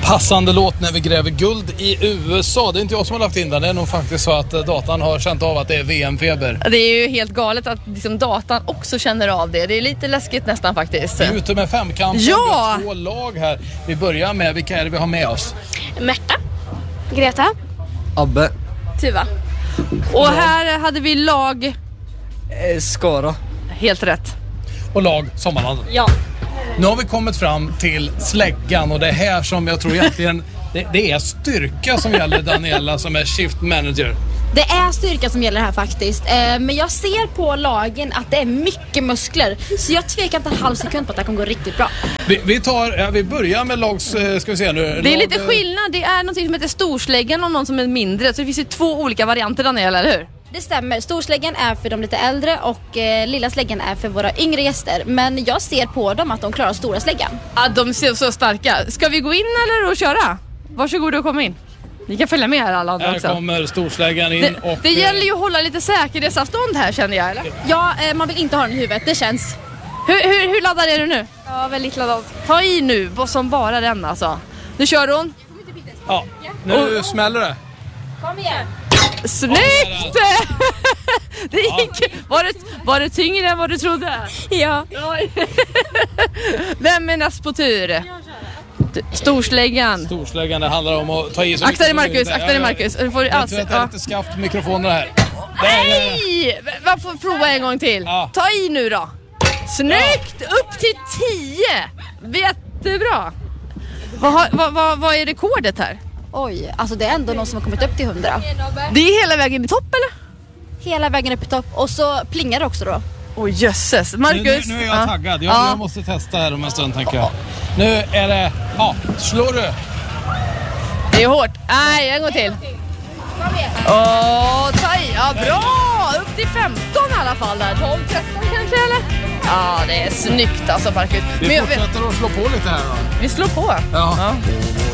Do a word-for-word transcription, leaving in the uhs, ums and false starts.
Passande låt när vi gräver guld i U S A. Det är inte jag som har lagt in den. Det är nog faktiskt så att datan har känt av att det är V M-feber. Det är ju helt galet att liksom datan också känner av det. Det är lite läskigt nästan faktiskt. Vi är ute med femkampen. Ja! Vi har två lag här. Vi börjar med, vilka är det vi har med oss? Märta. Greta. Abbe. Tuva. Och här hade vi lag... Eh, Skara. Helt rätt. Och lag Sommarland. Ja. Nu har vi kommit fram till släggan och det är här som jag tror egentligen det, det är styrka som gäller Daniela som är shift manager. Det är styrka som gäller här faktiskt. Eh, men jag ser på lagen att det är mycket muskler. Så jag tvekar inte en halv sekund på att det kommer gå riktigt bra. Vi, vi tar, ja, vi börjar med lags, eh, ska vi se nu. Det är lag, lite skillnad. Det är något som heter storsläggan och någon som är mindre. Så det finns ju två olika varianter, Daniela, eller hur? Det stämmer. Storsläggan är för de lite äldre och eh, lilla släggan är för våra yngre gäster. Men jag ser på dem att de klarar stora släggan. Ja, de ser så starka. Ska vi gå in eller och köra? Varsågod och komma in. Ni kan följa med här alla andra Här också. kommer storsläggan in. Det, och, det gäller ju att hålla lite säkerhetsavstånd här, känner jag, eller? Ja, eh, man vill inte ha den i huvudet. Det känns. Hur, hur, hur laddad är du nu? Ja, väldigt laddad. Ta i nu, som bara den alltså. Nu kör hon. Ja, nu smäller det. Kom igen. Snyggt! Det gick. Var det, var det tyngre än vad du trodde? Ja. Vem är näst på tur? Storsläggan. Storsläggan, det handlar om att ta i så Akta dig, mycket som Marcus, möjligt. akta dig, Marcus. Du får Jag alltså, tror att det är ja. lite skaft på mikrofonerna här. Nej! Man får prova en gång till. Ja. Ta i nu då. Snyggt! Upp till tio. Jättebra. Vad, har, vad, vad, vad är rekordet här? Oj, alltså det är ändå någon som har kommit upp till hundra. Det är hela vägen i topp, eller? Hela vägen upp i topp. Och så plingar det också då. Oj, oh, jösses. Marcus. Nu, nu är jag ja. taggad. Jag, Ja. jag måste testa här om en stund, tänker jag. Nu är det... Ja, slår du. Det är hårt. Nej, en gång till. Åh, ta i. Ja, bra. Upp till femton i alla fall där. tolv tretton kanske, eller? Ja, det är snyggt alltså, Marcus. Vi Men jag vet- fortsätter att slå på lite här då. Vi slår på. Ja. Ja.